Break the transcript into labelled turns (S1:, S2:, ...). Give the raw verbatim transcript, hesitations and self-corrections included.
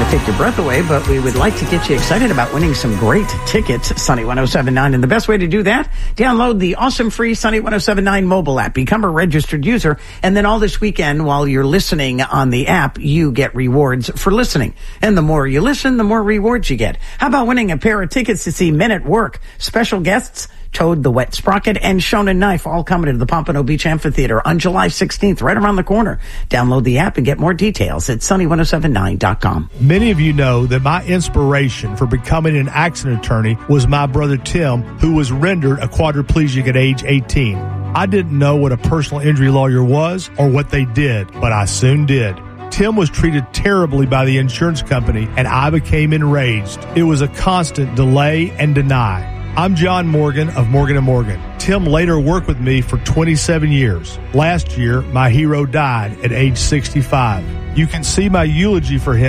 S1: take your breath away, but we would like to get you excited about winning some great tickets. Sunny one oh seven point nine. And the best way to do that, download the awesome free Sunny one oh seven point nine mobile app. Become a registered user. And then all this weekend, while you're listening on the app, you get rewards for listening. And the more you listen, the more rewards you get. How about winning a pair of tickets to see Men at Work? Special guests, Toad the Wet Sprocket and Shonen Knife, all coming to the Pompano Beach Amphitheater on July sixteenth, right around the corner. Download the app and get more details at sunny one oh seven nine dot com.
S2: Many of you know that my inspiration for becoming an accident attorney was my brother Tim, who was rendered a quadriplegic at age eighteen. I didn't know what a personal injury lawyer was or what they did, but I soon did. Tim was treated terribly by the insurance company, and I became enraged. It was a constant delay and deny. I'm John Morgan of Morgan and Morgan. Tim later worked with me for twenty-seven years. Last year, my hero died at age sixty-five. You can see my eulogy for him